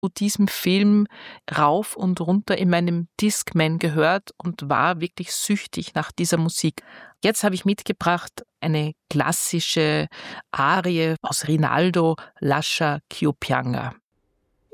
diesem Film rauf und runter in meinem Discman gehört und war wirklich süchtig nach dieser Musik. Jetzt habe ich mitgebracht eine klassische Arie aus Rinaldo, Lascia ch'io pianga.